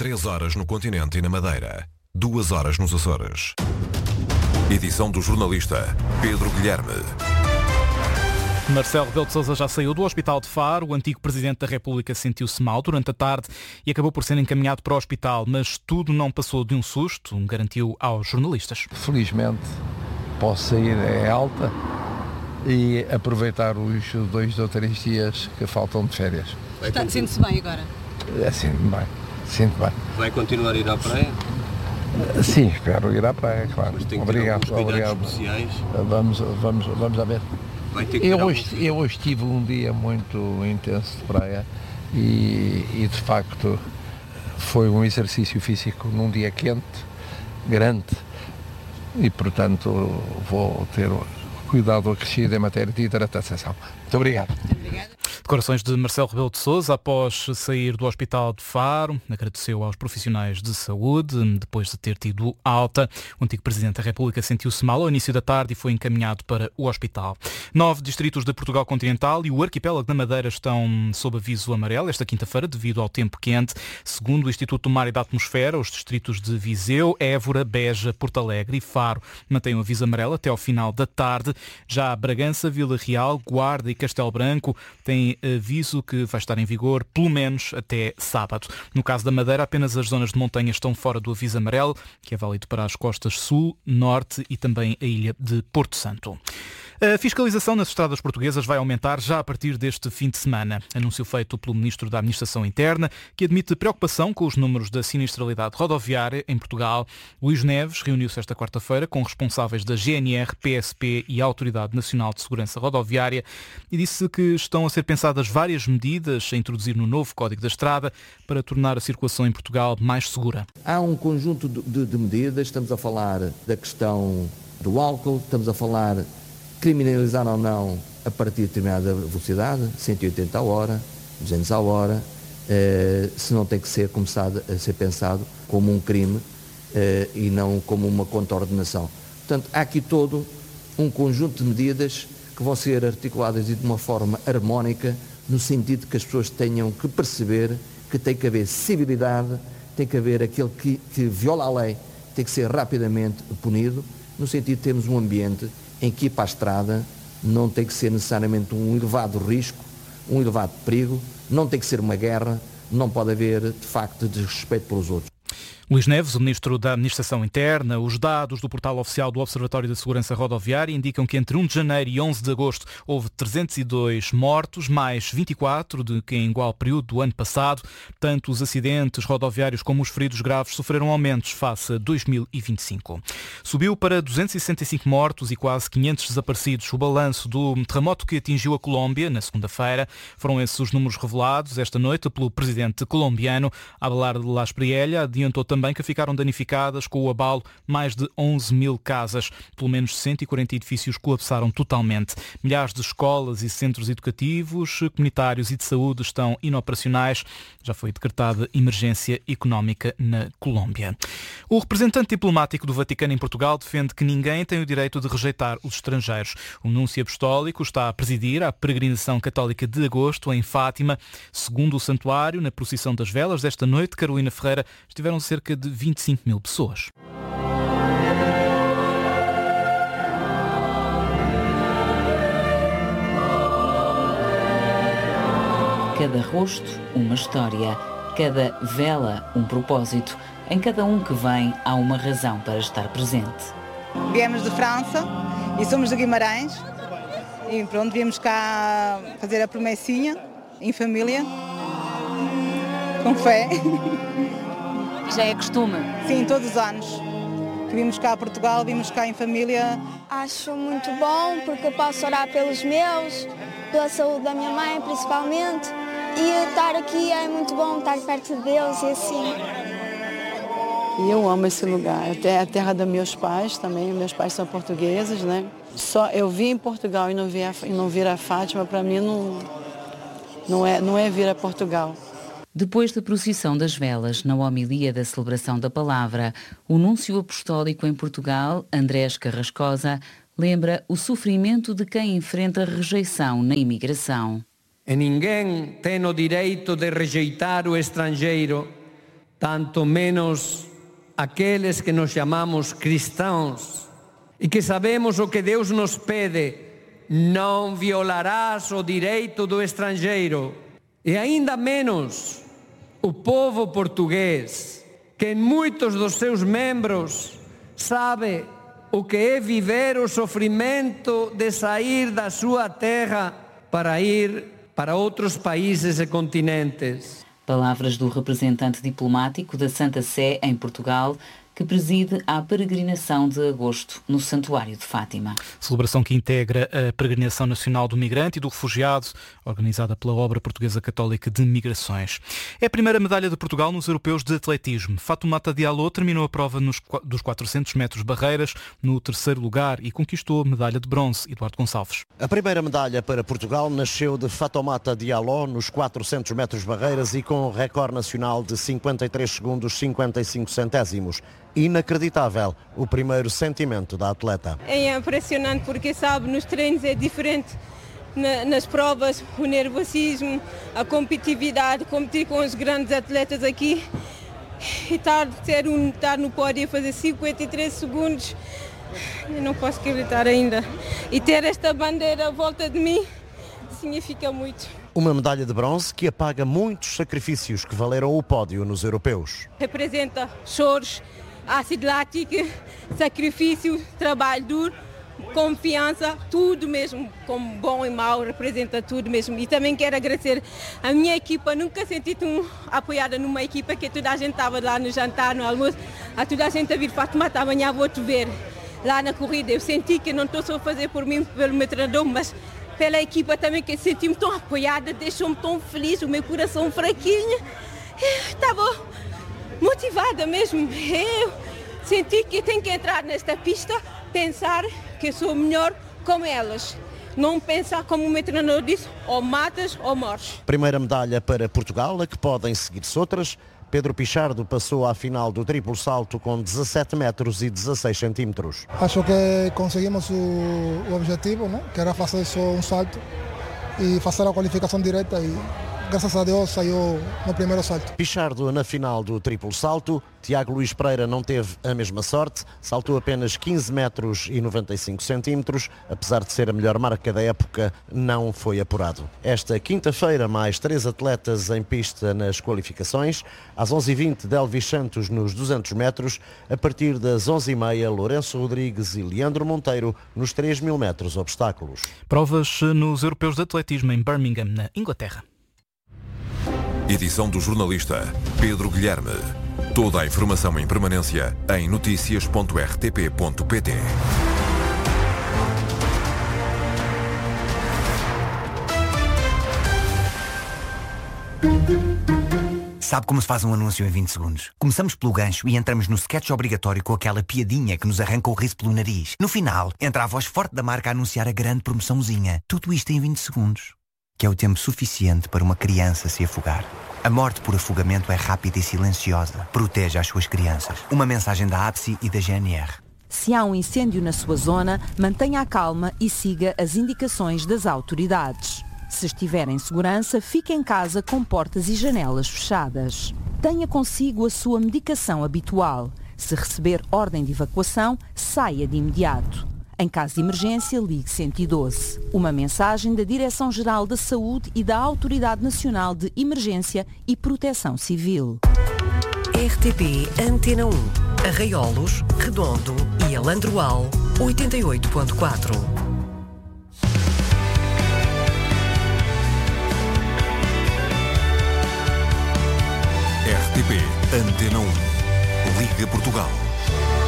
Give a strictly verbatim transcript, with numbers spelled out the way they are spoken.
três horas no continente e na Madeira, duas horas nos Açores. Edição do jornalista Pedro Guilherme. Marcelo Rebelo de Sousa já saiu do Hospital de Faro. O antigo Presidente da República sentiu-se mal durante a tarde e acabou por ser encaminhado para o hospital, mas tudo não passou de um susto, garantiu aos jornalistas. Felizmente posso sair em alta e aproveitar os dois ou três dias que faltam de férias. Está, sente-se bem agora? É, sinto-me bem, sinto bem. Vai continuar a ir à praia? Sim, espero ir à praia, claro. Mas tem que ter obrigado, alguns obrigado. especiais. Vamos, vamos, vamos a ver. Vai ter que eu, ter hoje, algum... eu hoje tive um dia muito intenso de praia e, e de facto foi um exercício físico num dia quente, grande, e portanto vou ter cuidado acrescido em matéria de hidratação. Muito obrigado. Declarações de Marcelo Rebelo de Sousa após sair do Hospital de Faro. Agradeceu aos profissionais de saúde depois de ter tido alta. O antigo Presidente da República sentiu-se mal ao início da tarde e foi encaminhado para o hospital. Nove distritos de Portugal continental e o arquipélago da Madeira estão sob aviso amarelo esta quinta-feira devido ao tempo quente. Segundo o Instituto do Mar e da Atmosfera, os distritos de Viseu, Évora, Beja, Porto Alegre e Faro mantêm o aviso amarelo até ao final da tarde. Já Bragança, Vila Real, Guarda e Castelo Branco têm aviso que vai estar em vigor pelo menos até sábado. No caso da Madeira, apenas as zonas de montanha estão fora do aviso amarelo, que é válido para as costas sul, norte e também a ilha de Porto Santo. A fiscalização nas estradas portuguesas vai aumentar já a partir deste fim de semana. Anúncio feito pelo Ministro da Administração Interna, que admite preocupação com os números da sinistralidade rodoviária em Portugal. Luís Neves reuniu-se esta quarta-feira com responsáveis da G N R, P S P e Autoridade Nacional de Segurança Rodoviária e disse que estão a ser pensadas várias medidas a introduzir no novo Código da Estrada para tornar a circulação em Portugal mais segura. Há um conjunto de, de medidas, estamos a falar da questão do álcool, estamos a falar criminalizar ou não a partir de determinada velocidade, cento e oitenta a hora, duzentos a hora, eh, se não tem que ser começado a ser pensado como um crime eh, e não como uma contraordenação. Portanto, há aqui todo um conjunto de medidas que vão ser articuladas de uma forma harmónica, no sentido que as pessoas tenham que perceber que tem que haver civilidade, tem que haver aquele que, que viola a lei, tem que ser rapidamente punido, no sentido de termos um ambiente em que ir para a estrada não tem que ser necessariamente um elevado risco, um elevado perigo, não tem que ser uma guerra, não pode haver, de facto, desrespeito pelos outros. Luís Neves, o Ministro da Administração Interna, os dados do portal oficial do Observatório da Segurança Rodoviária indicam que entre um de janeiro e onze de agosto houve trezentos e dois mortos, mais vinte e quatro do que em igual período do ano passado. Tanto os acidentes rodoviários como os feridos graves sofreram aumentos face a dois mil e vinte e cinco. Subiu para duzentos e sessenta e cinco mortos e quase quinhentos desaparecidos o balanço do terremoto que atingiu a Colômbia na segunda-feira. Foram esses os números revelados esta noite pelo presidente colombiano. Abelardo de la Espriella adiantou também que ficaram danificadas com o abalo mais de onze mil casas. Pelo menos cento e quarenta edifícios colapsaram totalmente. Milhares de escolas e centros educativos, comunitários e de saúde estão inoperacionais. Já foi decretada emergência económica na Colômbia. O representante diplomático do Vaticano em Portugal defende que ninguém tem o direito de rejeitar os estrangeiros. O núncio apostólico está a presidir a peregrinação católica de agosto em Fátima. Segundo o santuário, na procissão das velas desta noite, Carolina Ferreira, estiveram cerca de vinte e cinco mil pessoas. Cada rosto, uma história. Cada vela, um propósito. Em cada um que vem, há uma razão para estar presente. Viemos de França e somos de Guimarães. E pronto, viemos cá fazer a promessinha, em família, com fé. Já é costume? Sim, todos os anos. Que vimos cá a Portugal, vimos cá em família. Acho muito bom porque eu posso orar pelos meus, pela saúde da minha mãe principalmente. E estar aqui é muito bom, estar perto de Deus e assim. E eu amo esse lugar. É a terra dos meus pais também. Meus pais são portugueses, né? Só eu vim em Portugal e não vir a, e não vir a Fátima, para mim não, não, é, não é vir a Portugal. Depois da procissão das velas, na homilia da celebração da palavra, o núncio apostólico em Portugal, Andrés Carrascosa, lembra o sofrimento de quem enfrenta rejeição na imigração. E ninguém tem o direito de rejeitar o estrangeiro tanto menos aqueles que nos chamamos cristãos e que sabemos o que Deus nos pede: não violarás o direito do estrangeiro. E ainda menos o povo português, que em muitos dos seus membros sabe o que é viver o sofrimento de sair da sua terra para ir para outros países e continentes. Palavras do representante diplomático da Santa Sé em Portugal, que preside a peregrinação de agosto no Santuário de Fátima. Celebração que integra a Peregrinação Nacional do Migrante e do Refugiado, organizada pela Obra Portuguesa Católica de Migrações. É a primeira medalha de Portugal nos Europeus de Atletismo. Fatoumata Diallo terminou a prova nos, dos quatrocentos metros barreiras no terceiro lugar e conquistou a medalha de bronze. Eduardo Gonçalves. A primeira medalha para Portugal nasceu de Fatoumata Diallo nos quatrocentos metros barreiras e com o recorde nacional de cinquenta e três segundos cinquenta e cinco centésimos. Inacreditável o primeiro sentimento da atleta. É impressionante porque, sabe, nos treinos é diferente. Na, nas provas, o nervosismo, a competitividade, competir com os grandes atletas aqui e estar, ter um, estar no pódio e fazer cinquenta e três segundos, eu não posso acreditar ainda. E ter esta bandeira à volta de mim significa muito. Uma medalha de bronze que apaga muitos sacrifícios que valeram o pódio nos europeus. Representa choros, ácido lático, sacrifício, trabalho duro, confiança, tudo mesmo, como bom e mau, representa tudo mesmo. E também quero agradecer a minha equipa, nunca senti tão apoiada numa equipa que toda a gente estava lá no jantar, no almoço, a toda a gente a vir, Fatoumata, amanhã vou-te ver lá na corrida. Eu senti que não estou só a fazer por mim, pelo meu treinador, mas pela equipa também, que senti-me tão apoiada, deixou-me tão feliz, o meu coração fraquinho, estava motivada mesmo. Eu senti que tenho que entrar nesta pista, pensar que sou melhor como elas. Não pensar como o meu treinador disse, ou matas ou morres. Primeira medalha para Portugal, a que podem seguir-se outras. Pedro Pichardo passou à final do triplo salto com dezassete metros e dezasseis centímetros. Acho que conseguimos o, o objetivo, né? Que era fazer só um salto e fazer a qualificação direta e graças a Deus saiu no primeiro salto. Pichardo na final do triplo salto. Tiago Luís Pereira não teve a mesma sorte, saltou apenas quinze metros e noventa e cinco centímetros, apesar de ser a melhor marca da época, não foi apurado. Esta quinta-feira, mais três atletas em pista nas qualificações. Às onze e vinte, Delvis Santos nos duzentos metros, a partir das onze e meia, Lourenço Rodrigues e Leandro Monteiro nos três mil metros obstáculos. Provas nos Europeus de Atletismo em Birmingham, na Inglaterra. Edição do jornalista Pedro Guilherme. Toda a informação em permanência em notícias ponto r t p ponto p t. Sabe como se faz um anúncio em vinte segundos? Começamos pelo gancho e entramos no sketch obrigatório com aquela piadinha que nos arranca o riso pelo nariz. No final, entra a voz forte da marca a anunciar a grande promoçãozinha. Tudo isto em vinte segundos. Que é o tempo suficiente para uma criança se afogar. A morte por afogamento é rápida e silenciosa. Proteja as suas crianças. Uma mensagem da A B S I e da G N R. Se há um incêndio na sua zona, mantenha a calma e siga as indicações das autoridades. Se estiver em segurança, fique em casa com portas e janelas fechadas. Tenha consigo a sua medicação habitual. Se receber ordem de evacuação, saia de imediato. Em caso de emergência, ligue cento e doze. Uma mensagem da Direção-Geral da Saúde e da Autoridade Nacional de Emergência e Proteção Civil. R T P Antena um. Arraiolos, Redondo e Alandroal, oitenta e oito ponto quatro. R T P Antena um. Liga Portugal.